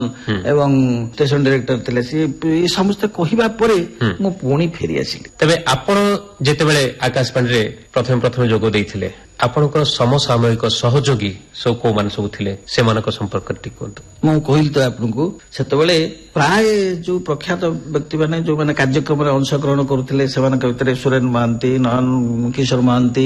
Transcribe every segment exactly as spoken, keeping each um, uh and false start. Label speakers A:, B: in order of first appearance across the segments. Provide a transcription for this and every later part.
A: ଏବଂ station director ଥିଲେ ସେ ସମସ୍ତେ କହିବା ପରେ ମୁଁ ପୁଣି ଫେରି ଆସିଲି।
B: ତେବେ ଆପଣ ଯେତେବେଳେ ଆକାଶବାଣୀରେ ପ୍ରଥମେ ପ୍ରଥମେ ଯୋଗ ଦେଇଥିଲେ ଆପଣଙ୍କର ସମସାମୟିକ ସହଯୋଗୀ ସବୁ କୋଉମାନେ ସବୁ ଥିଲେ ସେମାନଙ୍କ ସମ୍ପର୍କରେ ଟିକେ କୁହନ୍ତୁ।
A: ମୁଁ କହିଲି ତ ଆପଣଙ୍କୁ ସେତେବେଳେ ପ୍ରାୟ ଯୋଉ ପ୍ରଖ୍ୟାତ ବ୍ୟକ୍ତିମାନେ ଯୋଉମାନେ କାର୍ଯ୍ୟକ୍ରମରେ ଅଂଶଗ୍ରହଣ କରୁଥିଲେ ସେମାନଙ୍କ ଭିତରେ ସୁରେନ ମହାନ୍ତି, ନୟନ କିଶୋର ମହାନ୍ତି,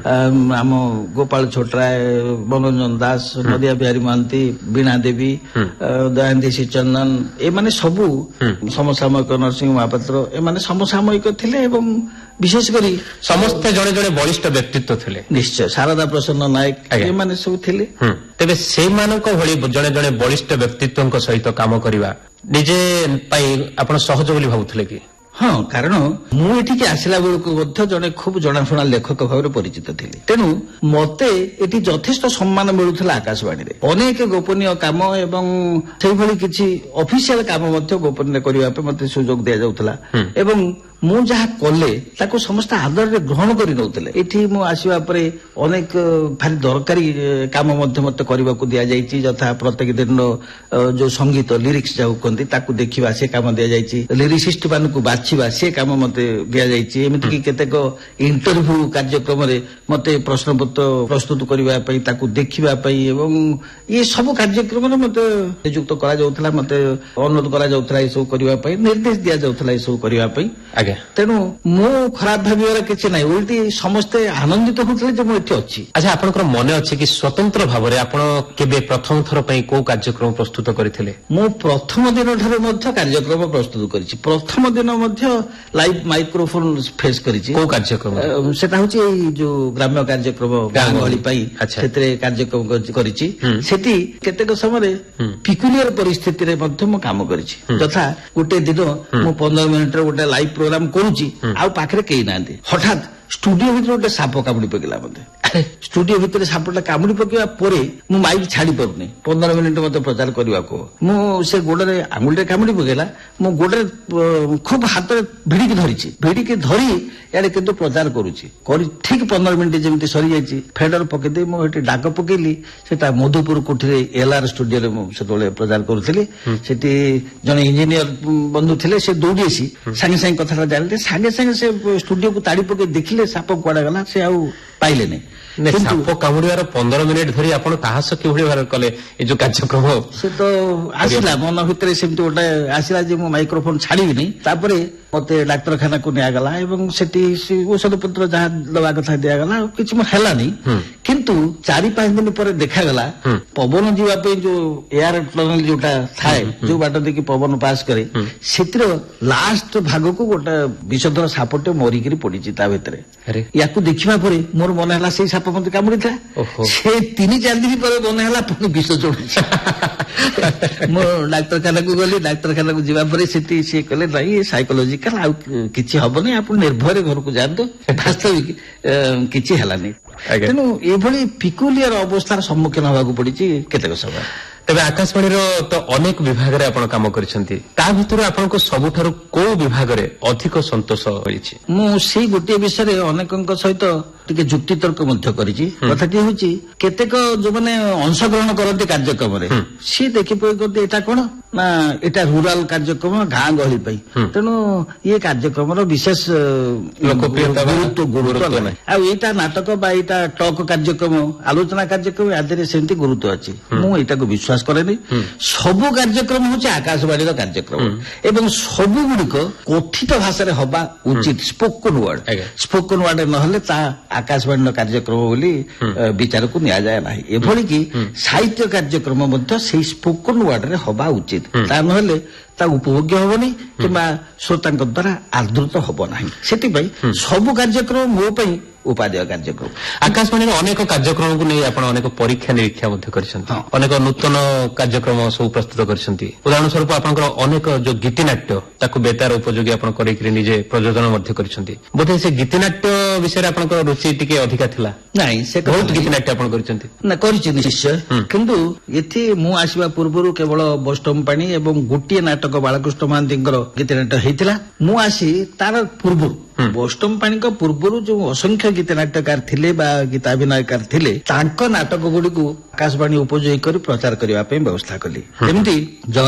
A: ଆମ ଗୋପାଳ ଛୋଟରାୟ, ମନୋରଞ୍ଜନ ଦାସ, ନଦିଆ ବିହାରୀ ମହାନ୍ତି, ବୀଣା ଦେବୀ, ଦୟାନିଧି ଶ୍ରୀଚନ୍ଦନ ଏମାନେ ସବୁ ସମସାମୟିକ, ନରସିଂହ ମହାପାତ୍ର ଏମାନେ ସମସାମୟିକ ଥିଲେ ଏବଂ ବିଶେଷ କରି
B: ସମସ୍ତେ ଜଣେ ଜଣେ ବଳିଷ୍ଠ ବ୍ୟକ୍ତିତ୍ୱ ଥିଲେ।
A: ନିଶ୍ଚୟ ଶାରଦା ପ୍ରସନ୍ନ ନାୟକ ଏମାନେ ସବୁ ଥିଲେ।
B: ତେବେ ସେମାନଙ୍କ ଭଳି ଜଣେ ଜଣେ ବଳିଷ୍ଠ ବ୍ୟକ୍ତିତ୍ୱଙ୍କ ସହିତ କାମ କରିବା ନିଜେ ପାଇଁ ଆପଣ ସହଜ ବୋଲି ଭାବୁଥିଲେ କି?
A: ହଁ, କାରଣ ମୁଁ ଏଠିକି ଆସିଲା ବେଳକୁ ମଧ୍ୟ ଜଣେ ଖୁବ ଜଣାଶୁଣା ଲେଖକ ଭାବରେ ପରିଚିତ ଥିଲି। ତେଣୁ ମତେ ଏଠି ଯଥେଷ୍ଟ ସମ୍ମାନ ମିଳୁଥିଲା ଆକାଶବାଣୀରେ। ଅନେକ ଗୋପନୀୟ କାମ ଏବଂ ସେଇଭଳି କିଛି ଅଫିସିଆଲ କାମ ମଧ୍ୟ ଗୋପନୀୟ କରିବା ପାଇଁ ମତେ ସୁଯୋଗ ଦିଆଯାଉଥିଲା ଏବଂ ମୁଁ ଯାହା କଲେ ତାକୁ ସମସ୍ତେ ଆଦରରେ ଗ୍ରହଣ କରି ନେଉଥିଲେ। ଏଠି ମୁଁ ଆସିବା ପରେ ଅନେକ ଭାରି ଦରକାରୀ କାମ ମଧ୍ୟ ମତେ କରିବାକୁ ଦିଆଯାଇଛି, ଯଥା ପ୍ରତ୍ୟେକ ଦିନ ଯୋଉ ସଙ୍ଗୀତ ଲିରିକ୍ସ ଯାହାକୁ କୁହନ୍ତି ତାକୁ ଦେଖିବା ସେ କାମ ଦିଆଯାଇଛି, ଲିରିସିଷ୍ଟ ମାନଙ୍କୁ ବାଛିବା ସେ କାମ ମତେ ଦିଆଯାଇଛି। ଏମିତିକି କେତେକ ଇଣ୍ଟରଭ୍ୟୁ କାର୍ଯ୍ୟକ୍ରମରେ ମତେ ପ୍ରଶ୍ନପତ୍ର ପ୍ରସ୍ତୁତ କରିବା ପାଇଁ ତାକୁ ଦେଖିବା ପାଇଁ ଏବଂ ଏ ସବୁ କାର୍ଯ୍ୟକ୍ରମରେ ମତେ ନିଯୁକ୍ତ କରାଯାଉଥିଲା, ମତେ ଅନୁରୋଧ କରାଯାଉଥିଲା ଏସବୁ କରିବା ପାଇଁ, ନିର୍ଦ୍ଦେଶ ଦିଆଯାଉଥିଲା ଏସବୁ କରିବା ପାଇଁ। ତେଣୁ ମୁଁ ଖରାପ ଭାବିବାର କିଛି ନାହିଁ, ଓଲଟି ସମସ୍ତେ ଆନନ୍ଦିତ ହେଉଥିଲେ ଯେ ମୁଁ ଏଠି ଅଛି।
B: ଆଚ୍ଛା, ଆପଣଙ୍କର ମନେ ଅଛି କି ସ୍ୱତନ୍ତ୍ର ଭାବରେ ଆପଣ କେବେ ପ୍ରଥମ ଥର ପାଇଁ କୋଉ କାର୍ଯ୍ୟକ୍ରମ ପ୍ରସ୍ତୁତ କରିଥିଲେ?
A: ମୁଁ ପ୍ରଥମ ଦିନ ଠାରୁ ମଧ୍ୟ କାର୍ଯ୍ୟକ୍ରମ ପ୍ରସ୍ତୁତ କରିଛି। ପ୍ରଥମ ଦିନ ମଧ୍ୟ ଲାଇଭ ମାଇକ୍ରୋଫୋନ ଫେସ୍ କରିଛି।
B: କୋଉ କାର୍ଯ୍ୟକ୍ରମ?
A: ସେଟା ହଉଛି ଏଇ ଯୋଉ ଗ୍ରାମ୍ୟ କାର୍ଯ୍ୟକ୍ରମ ଗାଁ ଗହଳି ପାଇଁ ସେଥିରେ କାର୍ଯ୍ୟକ୍ରମ କରିଛି। ସେଠି କେତେକ ସମୟରେ ପିକୁଲିୟର ପରିସ୍ଥିତିରେ ମଧ୍ୟ ମୁଁ କାମ କରିଛି। ଯଥା ଗୋଟେ ଦିନ ମୁଁ ପନ୍ଦର ମିନିଟର ଗୋଟେ ଲାଇଭ ପ୍ରୋଗ୍ରାମ କରୁଛି, ଆଉ ପାଖରେ କେହି ନାହାନ୍ତି, ହଠାତ୍ ଷ୍ଟୁଡିଓ ଭିତରେ ଗୋଟେ ସାପ କାମୁଡି ପକେଇଲା ମତେ। ଷ୍ଟୁଡିଓ ଭିତରେ ସାପଟା କାମୁଡି ପକେଇବା ପରେ ମୁଁ ମାଇକ୍ ଛାଡି ପାରୁନି, ପନ୍ଦର ମିନିଟ ମତେ ପ୍ରଚାର କରିବାକୁ। ମୁଁ ସେ ଗୋଡରେ ଆଙ୍ଗୁଳିରେ କାମୁଡି ପକେଇଲା, ମୁଁ ଗୋଡରେ ଖୁବ ହାତରେ ଭିଡିକି ଧରିଛି, ଭିଡିକି ଧରି ଇଆଡେ କିନ୍ତୁ ପ୍ରଚାର କରୁଛି କରି ଠିକ ପନ୍ଦର ମିନିଟ ଯେମିତି ସରିଯାଇଛି ଫେଡର ପକେଇ ଦେଇ ମୁଁ ଏଠି ଡାକ ପକେଇଲି। ସେଟା ମଧୁପୁର କୋଠିରେ ଏଲଆର ଷ୍ଟୁଡିଓରେ ମୁଁ ସେତେବେଳେ ପ୍ରଚାର କରୁଥିଲି। ସେଠି ଜଣେ ଇଞ୍ଜିନିୟର ବନ୍ଧୁ ଥିଲେ, ସେ ଦୌଡ଼ି ଆସି ସାଙ୍ଗେ ସାଙ୍ଗେ କଥାଟା ଜାଣିଲେ, ସାଙ୍ଗେ ସାଙ୍ଗେ ସେ ଷ୍ଟୁଡିଓକୁ ତାଡି ପକେଇ ଦେଖିଲେ ସାପ କୁଆଡେ ଗଲା, ସେ ଆଉ ପାଇଲେନି।
B: ସାପ କାମୁଡିବାର ପନ୍ଦର ମିନିଟ ଧରି ଆପଣ ସାହସ କିଭଳି ଭାବରେ କଲେ ଏ ଯୋଉ କାର୍ଯ୍ୟକ୍ରମ?
A: ସେ ତ ଆସିଲା ମନ ଭିତରେ ସେମିତି ଗୋଟେ ଆସିଲା ଯେ ମୁଁ ମାଇକ୍ରୋଫୋନ ଛାଡିବିନି। ତାପରେ ମତେ ଡାକ୍ତରଖାନାକୁ ନିଆଗଲା ଏବଂ ସେଠି ଔଷଧ ପତ୍ର ଯାହା ଦେବା କଥା ଦିଆଗଲା, କିଛି ମୋର ହେଲାନି। କିନ୍ତୁ ଚାରି ପାଞ୍ଚ ଦିନ ପରେ ଦେଖାଗଲା ପବନ ଯିବା ପାଇଁ ଯୋଉ ଏୟାର ଟନେଲ ଯୋଉଟା ଥାଏ, ଯୋଉ ବାଟ ଦେଇକି ପବନ ପାସ୍ କରେ, ସେଥିର ଲାଷ୍ଟ ଭାଗକୁ ଗୋଟେ ବିଷଧର ସାପଟେ ମରିକିରି ପଡିଛି ତା ଭିତରେ। ୟାକୁ ଦେଖିବା ପରେ ମୋର ମନେ ହେଲା ସେଇ ସାପ ମତେ କାମୁଡିଥିଲା। ସେ ତିନି ଚାରି ଦିନ ପରେ ମନେ ହେଲା ପୁଣି ବିଷ ଚଢୁଛି। ମୁଁ ଡାକ୍ତରଖାନାକୁ ଗଲି, ଡାକ୍ତରଖାନାକୁ ଯିବା ପରେ ସେଠି ସିଏ କହିଲେ ନାଇଁ ସାଇକୋଲୋଜିକାଲ, ଆଉ କିଛି ହବନି, ଆପଣ ନିର୍ଭୟରେ ଘରକୁ ଯାଆନ୍ତୁ। ବାସ୍ତବିକ କିଛି ହେଲାନି। ତେଣୁ ଏଭଳି ପିକୁଲିୟର ଅବସ୍ଥାର ସମ୍ମୁଖୀନ ହେବାକୁ ପଡିଛି କେତେକ ସମୟ।
B: ତେବେ ଆକାଶବାଣୀର ତ ଅନେକ ବିଭାଗରେ ଆପଣ କାମ କରିଛନ୍ତି, ତା ଭିତରୁ ଆପଣଙ୍କୁ ସବୁଠାରୁ କୋଉ ବିଭାଗରେ ଅଧିକ ସନ୍ତୋଷ ହୋଇଛି?
A: ମୁଁ ସେଇ ଗୋଟିଏ ବିଷୟରେ ଅନେକଙ୍କ ସହିତ ଟିକେ ଯୁକ୍ତିତର୍କ ମଧ୍ୟ କରିଛି। କଥାଟି ହେଉଛି କେତେକ ଯୋଉମାନେ ଅଂଶଗ୍ରହଣ କରନ୍ତି କାର୍ଯ୍ୟକ୍ରମରେ ସିଏ ଦେଖିପାରନ୍ତି ଏଇଟା କଣ ନା ଏଇଟା ରୁରାଲ କାର୍ଯ୍ୟକ୍ରମ, ଗାଁ ଗହଳି ପାଇଁ, ତେଣୁ ଇଏ କାର୍ଯ୍ୟକ୍ରମର ବିଶେଷ ଲୋକପ୍ରିୟତା ଗୁରୁତ୍ୱ ନାହିଁ। ଆଉ ଏଇଟା ନାଟକ ବା ଏଇଟା ଟକ୍ କାର୍ଯ୍ୟକ୍ରମ, ଆଲୋଚନା କାର୍ଯ୍ୟକ୍ରମ, ଆଦିରେ ସେମିତି ଗୁରୁତ୍ୱ ଅଛି। ମୁଁ ଏଇଟାକୁ ବିଶ୍ୱାସ କରେନି। ସବୁ କାର୍ଯ୍ୟକ୍ରମ ହଉଛି ଆକାଶବାଣୀର କାର୍ଯ୍ୟକ୍ରମ ଏବଂ ସବୁ ଗୁଡିକ କଥିତ ଭାଷାରେ ହବା ଉଚିତ, ସ୍ପୋକନ ୱାର୍ଡ। ସ୍ପୋକନ ୱାର୍ଡ ନହେଲେ ତା ଆକାଶବାଣୀର କାର୍ଯ୍ୟକ୍ରମ ବୋଲି ବିଚାରକୁ ନିଆଯାଏ ନାହିଁ। ଏଭଳିକି ସାହିତ୍ୟ କାର୍ଯ୍ୟକ୍ରମ ମଧ୍ୟ ସେଇ ସ୍ପୋକନ ୱାର୍ଡରେ ହବା ଉଚିତ, ତା ନହେଲେ ତା ଉପଭୋଗ୍ୟ ହବନି କିମ୍ବା ଶ୍ରୋତାଙ୍କ ଦ୍ୱାରା ଆଦୃତ ହବ ନାହିଁ। ସେଥିପାଇଁ ସବୁ କାର୍ଯ୍ୟକ୍ରମ ମୋ ପାଇଁ ଉପାଦେୟ କାର୍ଯ୍ୟକ୍ରମ।
B: ଆକାଶବାଣୀର ଅନେକ କାର୍ଯ୍ୟକ୍ରମକୁ ନେଇ ଆପଣ ଅନେକ ପରୀକ୍ଷା ନିରୀକ୍ଷା ମଧ୍ୟ କରିଛନ୍ତି, ଅନେକ ନୂତନ କାର୍ଯ୍ୟକ୍ରମ ସବୁ ପ୍ରସ୍ତୁତ କରିଛନ୍ତି। ଉଦାହରଣ ସ୍ୱରୂପ ଆପଣଙ୍କର ଅନେକ ଯୋଉ ଗୀତିନାଟ୍ୟ ତାକୁ ବେତାର ଉପଯୋଗୀ ଆପଣ କରିକିରି ନିଜେ ପ୍ରଯୋଜନା ମଧ୍ୟ କରିଛନ୍ତି। ବୋଧେ ସେ ଗୀତିନାଟ୍ୟ ବିଷୟରେ ଆପଣଙ୍କର ରୁଚି ଟିକେ ଅଧିକା ଥିଲା?
A: ନାଇଁ, ସେ
B: ବହୁତ ଗୀତିନାଟ୍ୟ ଆପଣ କରିଛନ୍ତି।
A: ନା, କରିଛି ନିଶ୍ଚୟ, କିନ୍ତୁ ଏଠି ମୁଁ ଆସିବା ପୂର୍ବରୁ କେବଳ ବୈଷ୍ଣବ ପାଣି ଏବଂ ଗୋଟିଏ ନାଟକ ନାଟକ ବାଳକୃଷ୍ଣ ମହାନ୍ତିଙ୍କର ଗୀତିନାଟ୍ୟ ହେଇଥିଲା। ମୁଁ ଆସି ତାର ପୂର୍ବରୁ ବୈଷ୍ଣବ ପାଣିଙ୍କ ପୂର୍ବରୁ ଯୋଉ ଅସଂଖ୍ୟ ଗୀତନାଟ୍ୟକାର ଥିଲେ ବା ଗୀତାଭିନୟକାର ଥିଲେ ତାଙ୍କ ନାଟକ ଗୁଡିକୁ ଆକାଶବାଣୀ ଉପଯୋଗୀ କରି ପ୍ରଚାର କରିବା ପାଇଁ ବ୍ୟବସ୍ଥା କଲି। ଯେମିତି